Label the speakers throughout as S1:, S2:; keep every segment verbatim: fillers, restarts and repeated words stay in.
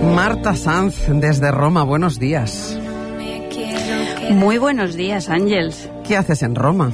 S1: Marta Sanz, desde Roma, buenos días.
S2: Muy buenos días, Ángels.
S1: ¿Qué haces en Roma?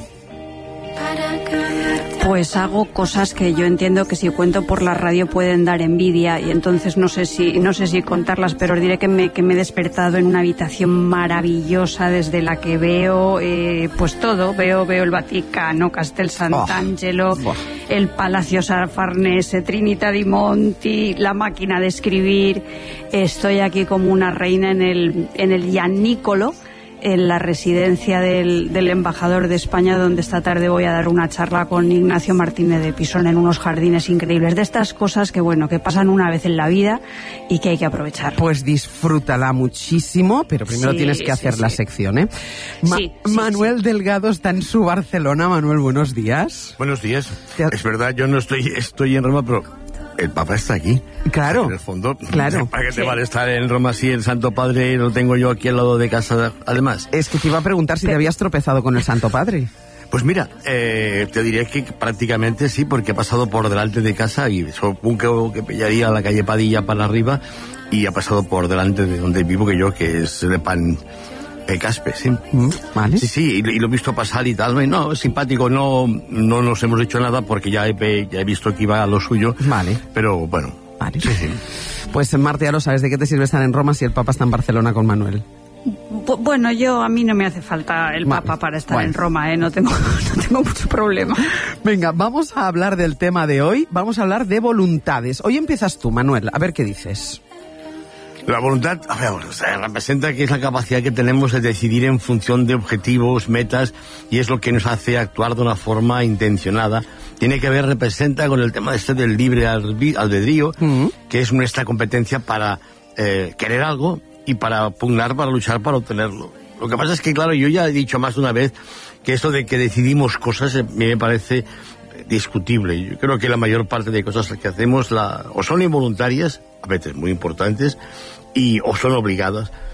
S2: Pues hago cosas que yo entiendo que si cuento por la radio pueden dar envidia, y entonces no sé si no sé si contarlas, pero os diré que me, que me he despertado en una habitación maravillosa desde la que veo eh, pues todo, veo veo el Vaticano, Castel Sant'Angelo, oh. oh. el Palacio San Farnese, Trinità di Monti, la máquina de escribir. Estoy aquí como una reina en el en el Giannicolo, en la residencia del, del embajador de España, donde esta tarde voy a dar una charla con Ignacio Martínez de Pisón en unos jardines increíbles. De estas cosas que, bueno, que pasan una vez en la vida y que hay que aprovechar.
S1: Pues disfrútala muchísimo, pero primero sí, tienes que hacer sí, la sí. sección, ¿eh? Ma- sí, sí, Manuel sí. Delgado está en su Barcelona. Manuel, buenos días.
S3: Buenos días. Es verdad, yo no estoy, estoy en Roma, pero el Papa está aquí.
S1: Claro.
S3: En el fondo,
S1: claro.
S3: ¿para qué te
S1: sí.
S3: vale estar en Roma si el Santo Padre lo tengo yo aquí al lado de casa, además?
S1: Es que te iba a preguntar si te habías tropezado con el Santo Padre.
S3: Pues mira, eh, te diría que prácticamente sí, porque he pasado por delante de casa y supongo que pillaría la calle Padilla para arriba, y ha pasado por delante de donde vivo que yo, que es de Pan... Eh, Caspe, sí.
S1: Mm, vale.
S3: Sí, sí, y, y lo he visto pasar y tal. No, es simpático, no, no nos hemos hecho nada porque ya he, ya he visto que iba a lo suyo.
S1: Vale.
S3: Pero bueno.
S1: Vale.
S3: Sí, sí.
S1: Pues Marta, ya lo sabes, ¿de qué te sirve estar en Roma si el Papa está en Barcelona con Manuel?
S2: Bueno, yo a mí no me hace falta el
S1: vale.
S2: Papa para estar
S1: bueno.
S2: en Roma, ¿eh? No tengo, no tengo mucho problema.
S1: Venga, vamos a hablar del tema de hoy. Vamos a hablar de voluntades. Hoy empiezas tú, Manuel. A ver qué dices.
S3: La voluntad, a ver, o sea, representa que es la capacidad que tenemos de decidir en función de objetivos, metas, y es lo que nos hace actuar de una forma intencionada. Tiene que ver, representa con el tema de este del libre albedrío, uh-huh. que es nuestra competencia para eh, querer algo y para pugnar, para luchar, para obtenerlo. Lo que pasa es que, claro, yo ya he dicho más de una vez que esto de que decidimos cosas eh, me parece discutible. Yo creo que la mayor parte de cosas que hacemos la, o son involuntarias, a veces muy importantes, y o son obligadas,